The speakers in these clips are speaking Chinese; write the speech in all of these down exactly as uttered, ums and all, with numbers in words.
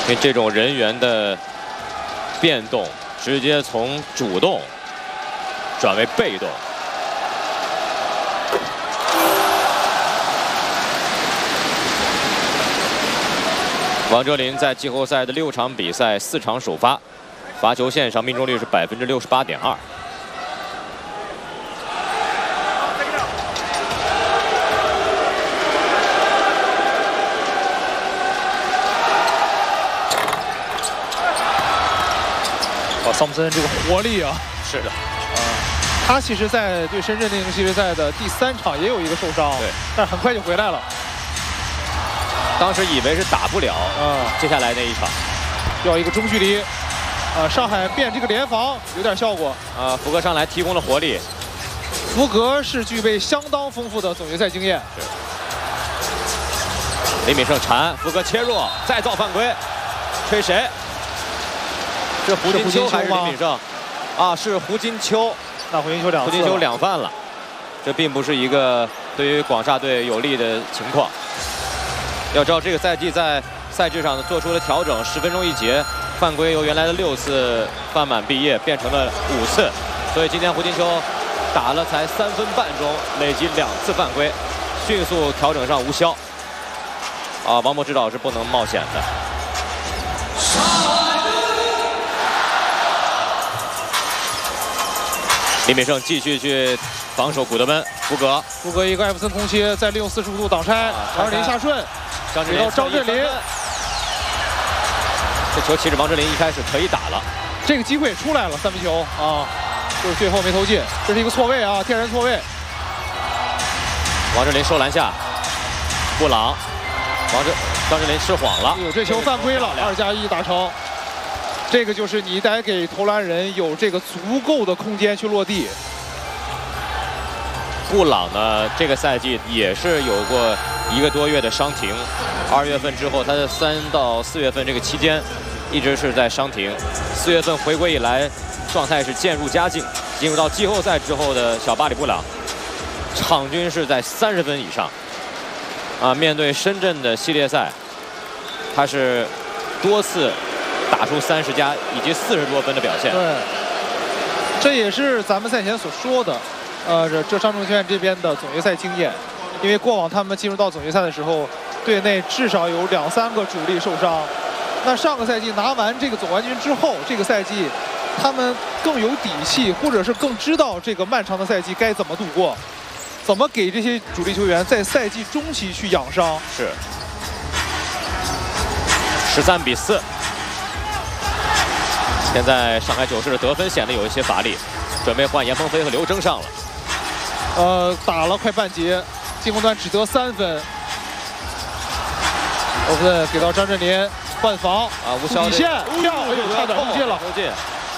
因为这种人员的变动，直接从主动转为被动。王哲林在季后赛的六场比赛四场首发，罚球线上命中率是百分之六十八点二。 桑普森这个活力啊， 是的， 啊、呃，他其实，在对深圳那个系列赛的第三场也有一个受伤， 对， 但是很快就回来了。 当时以为是打不了，啊、呃，接下来那一场要一个中距离，啊、呃，上海变这个联防有点效果， 啊、呃，福格上来提供了活力。 福格是具备相当丰富的总决赛经验。 是。李敏胜缠，福格切入，再造犯规，吹谁？ 是胡金秋还是李敏胜？啊，是胡金秋。 那胡金秋两胡金秋两犯了，这并不是一个对于广厦队有利的情况。要知道，这个赛季在赛制上做出了调整，十分钟一节，犯规由原来的六次犯满毕业变成了五次，所以今天胡金秋打了才三分半钟，累积两次犯规，迅速调整上无效。啊，王博指导是不能冒险的。 李敏胜继续去防守古德温，福格， 福格一个艾弗森空切，再利用四十五度挡拆，张志霖下顺， 张志霖到张镇麟， 这球其实王哲林一开始可以打了， 这个机会出来了，三分球啊，就是最后没投进，这是一个错位啊，天然错位。 王哲林收篮下，布朗，王哲张镇麟吃晃了， 有这球犯规了，二加一达成。 这个就是你得给投篮人有这个足够的空间去落地。 布朗呢，这个赛季也是有过一个多月的伤停，二月份之后，他的三到四月份这个期间，一直是在伤停。四月份回归以来，状态是渐入佳境。进入到季后赛之后的小巴里布朗，场均是在三十分以上。啊，面对深圳的系列赛，他是多次 打出三十加以及四十多分的表现， 对，这也是咱们赛前所说的，呃，这浙商证券这边的总决赛经验，因为过往他们进入到总决赛的时候，队内至少有两三个主力受伤。那上个赛季拿完这个总冠军之后，这个赛季他们更有底气，或者是更知道这个漫长的赛季该怎么度过，怎么给这些主力球员在赛季中期去养伤。 是十三比四。 现在上海九世的得分显得有一些乏力，准备换严鹏飞和刘铮上了。 呃，打了快半节，进攻端只得三分。欧文给到张镇麟换防啊，无效底线跳，哎呦，差点投进了， 投进。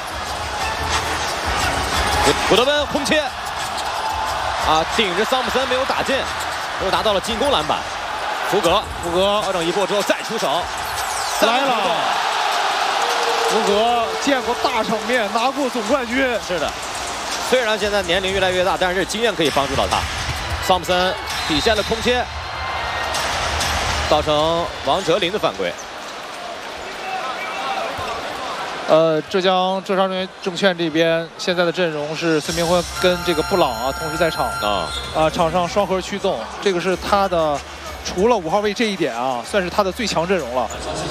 古德温空切，啊，顶着桑普森没有打进，又拿到了进攻篮板。福格，福格调整一步之后再出手， 来了。 福格见过大场面，拿过总冠军。 是的，虽然现在年龄越来越大，但是这经验可以帮助到他。桑普森底线的空切，造成王哲林的犯规。 呃，浙江浙商证券这边现在的阵容是孙铭徽跟这个布朗啊同时在场啊啊，场上双核驱动，这个是他的除了五号位这一点啊，算是他的最强阵容了。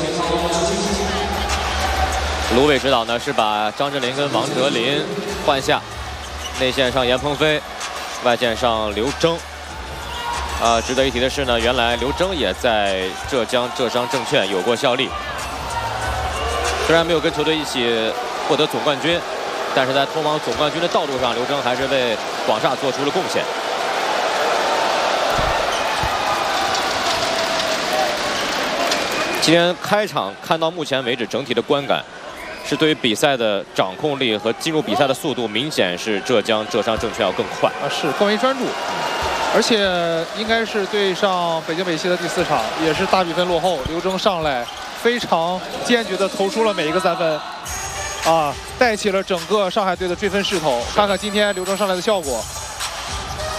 卢伟指导呢是把张镇麟跟王哲林换下，内线上严鹏飞，外线上刘铮。啊，值得一提的是呢，原来刘铮也在浙江浙商证券有过效力，虽然没有跟球队一起获得总冠军，但是在通往总冠军的道路上，刘铮还是为广厦做出了贡献。今天开场看到目前为止整体的观感， 是对于比赛的掌控力和进入比赛的速度，明显是浙江浙商证券要更快啊，是更为专注，而且应该是对上北京北溪的第四场，也是大比分落后，刘铮上来非常坚决地投出了每一个三分，啊，带起了整个上海队的追分势头。看看今天刘铮上来的效果，